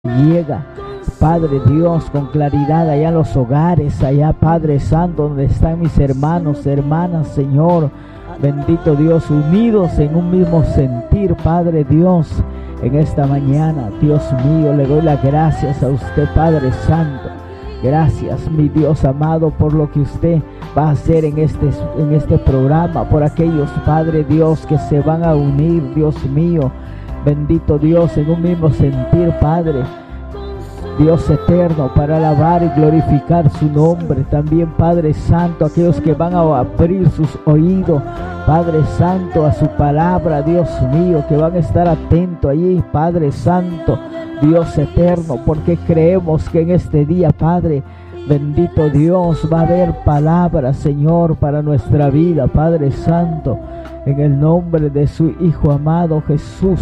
llega, Padre Dios, con claridad allá en los hogares, allá, Padre Santo, donde están mis hermanos, hermanas, Señor, bendito Dios, unidos en un mismo sentir, Padre Dios, en esta mañana. Dios mío, le doy las gracias a usted, Padre Santo. Gracias, mi Dios amado, por lo que usted va a hacer en este programa, por aquellos, Padre Dios, que se van a unir, Dios mío, bendito Dios, en un mismo sentir, Padre Dios eterno, para alabar y glorificar su nombre. También, Padre Santo, aquellos que van a abrir sus oídos, Padre Santo, a su palabra, Dios mío, que van a estar atentos allí, Padre Santo, Dios eterno, porque creemos que en este día, Padre bendito Dios, va a haber palabras, Señor, para nuestra vida, Padre Santo, en el nombre de su Hijo amado Jesús.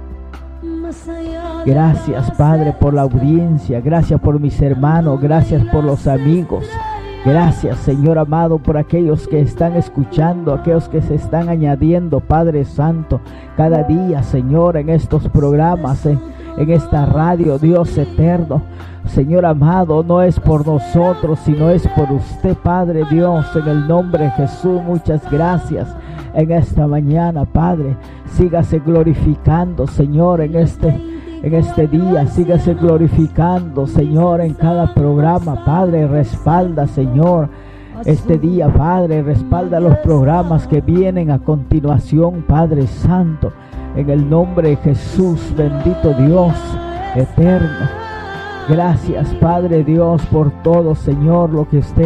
Gracias, Padre, por la audiencia, gracias por mis hermanos, gracias por los amigos, gracias, Señor amado, por aquellos que están escuchando, aquellos que se están añadiendo, Padre Santo, cada día, Señor, en estos programas, en esta radio, Dios eterno. Señor amado, no es por nosotros, sino es por usted, Padre Dios, en el nombre de Jesús. Muchas gracias en esta mañana, Padre. Sígase glorificando, Señor, en este día, sígase glorificando, Señor, en cada programa, Padre. Respalda, Señor, este día, Padre, respalda los programas que vienen a continuación, Padre Santo, en el nombre de Jesús, bendito Dios eterno. Gracias, Padre Dios, por todo, Señor, lo que usted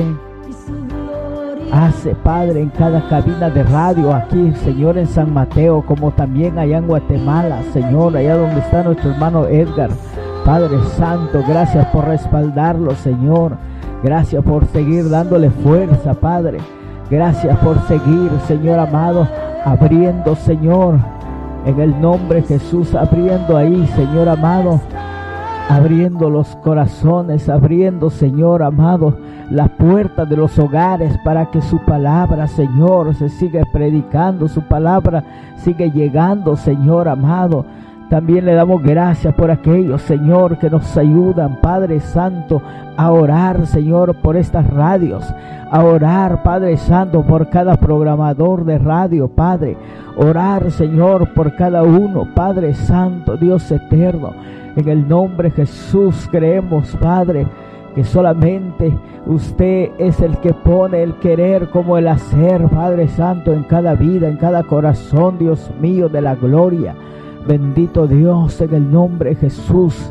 hace, Padre, en cada cabina de radio aquí, Señor, en San Mateo, como también allá en Guatemala, Señor, allá donde está nuestro hermano Edgar. Padre Santo, gracias por respaldarlo, Señor. Gracias por seguir dándole fuerza, Padre. Gracias por seguir, Señor amado, abriendo, Señor, en el nombre de Jesús, abriendo ahí, Señor amado, abriendo los corazones, abriendo, Señor amado, las puertas de los hogares para que su palabra, Señor, se siga predicando, su palabra sigue llegando, Señor amado. También le damos gracias por aquellos, Señor, que nos ayudan, Padre Santo, a orar, Señor, por estas radios, a orar, Padre Santo, por cada programador de radio, Padre, orar, Señor, por cada uno, Padre Santo, Dios eterno. En el nombre de Jesús creemos, Padre, que solamente usted es el que pone el querer como el hacer, Padre Santo, en cada vida, en cada corazón, Dios mío, de la gloria. Bendito Dios, en el nombre de Jesús.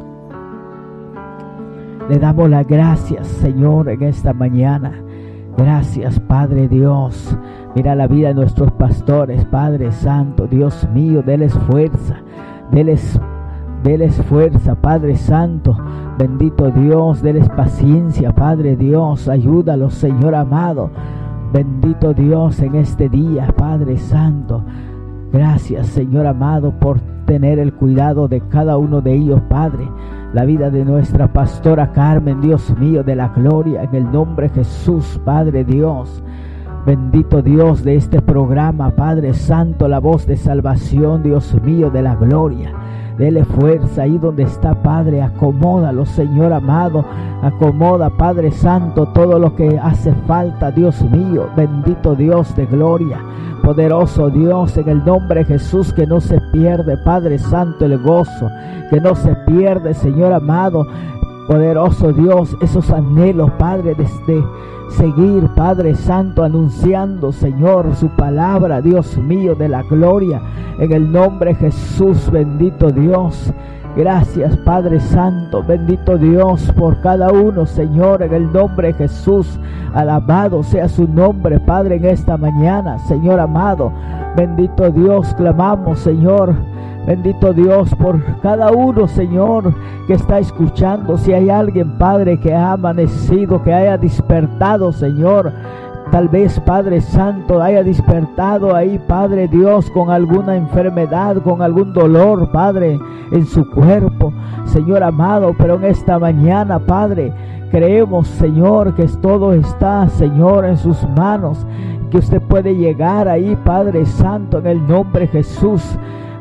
Le damos las gracias, Señor, en esta mañana. Gracias, Padre Dios. Mira la vida de nuestros pastores, Padre Santo, Dios mío, déles fuerza, déles fuerza, Padre Santo, bendito Dios, déles paciencia, Padre Dios, ayúdalos, Señor amado, bendito Dios, en este día, Padre Santo. Gracias, Señor amado, por tener el cuidado de cada uno de ellos, Padre. La vida de nuestra pastora Carmen, Dios mío, de la gloria, en el nombre de Jesús, Padre Dios. Bendito Dios de este programa, Padre Santo, la voz de salvación, Dios mío, de la gloria. Dele fuerza ahí donde está, Padre. Acomódalo, Señor amado. Acomoda, Padre Santo, todo lo que hace falta, Dios mío. Bendito Dios de gloria. Poderoso Dios, en el nombre de Jesús, que no se pierde, Padre Santo, el gozo. Que no se pierde, Señor amado. Poderoso Dios, esos anhelos, Padre, desde seguir, Padre Santo, anunciando, Señor, su palabra, Dios mío, de la gloria, en el nombre de Jesús, bendito Dios. Gracias, Padre Santo, bendito Dios, por cada uno, Señor, en el nombre de Jesús. Alabado sea su nombre, Padre, en esta mañana, Señor amado. Bendito Dios, clamamos, Señor. Bendito Dios por cada uno, Señor, que está escuchando. Si hay alguien, Padre, que ha amanecido, que haya despertado, Señor, tal vez, Padre Santo, haya despertado ahí, Padre Dios, con alguna enfermedad, con algún dolor, Padre, en su cuerpo, Señor amado. Pero en esta mañana, Padre, creemos, Señor, que todo está, Señor, en sus manos, que usted puede llegar ahí, Padre Santo, en el nombre de Jesús.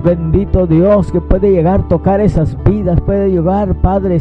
bendito Dios, que puede llegar a tocar esas vidas, puede llegar, Padre